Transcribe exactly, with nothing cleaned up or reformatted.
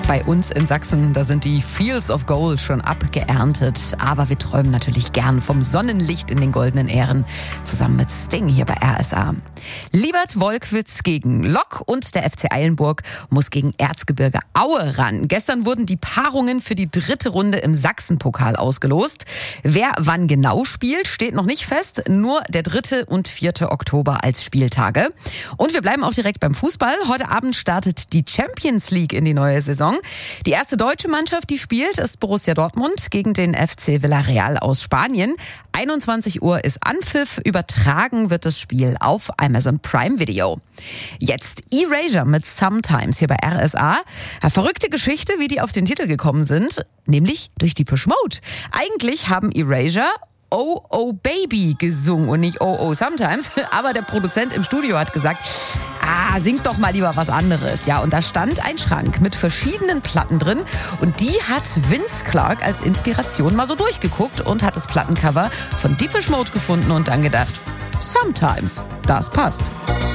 Bei uns in Sachsen, da sind die Fields of Gold schon abgeerntet. Aber wir träumen natürlich gern vom Sonnenlicht in den goldenen Ähren. Zusammen mit Sting hier bei R S A. Liebert-Wolkwitz gegen Lok und der F C Eilenburg muss gegen Erzgebirge Aue ran. Gestern wurden die Paarungen für die dritte Runde im Sachsenpokal ausgelost. Wer wann genau spielt, steht noch nicht fest. Nur der dritte und vierte Oktober als Spieltage. Und wir bleiben auch direkt beim Fußball. Heute Abend startet die Champions League in die neue Saison. Die erste deutsche Mannschaft, die spielt, ist Borussia Dortmund gegen den F C Villarreal aus Spanien. einundzwanzig Uhr ist Anpfiff. Übertragen wird das Spiel auf Amazon Prime Video. Jetzt Erasure mit Sometimes hier bei R S A. Eine verrückte Geschichte, wie die auf den Titel gekommen sind, nämlich durch Depeche Mode. Eigentlich haben Erasure Oh Oh Baby gesungen und nicht Oh Oh Sometimes. Aber der Produzent im Studio hat gesagt, ah, singt doch mal lieber was anderes. Ja, und da stand ein Schrank mit verschiedenen Platten drin und die hat Vince Clarke als Inspiration mal so durchgeguckt und hat das Plattencover von Depeche Mode gefunden und dann gedacht, Sometimes, das passt.